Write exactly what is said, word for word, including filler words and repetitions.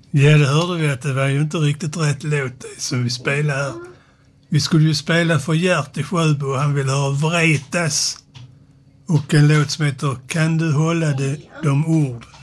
Ja, det hörde vi att det var ju inte riktigt rätt låt som vi spelade här. Vi skulle ju spela för Gert i Sjöbo och han ville ha Vretas. Och en låt som heter Kan du hålla det, de ord.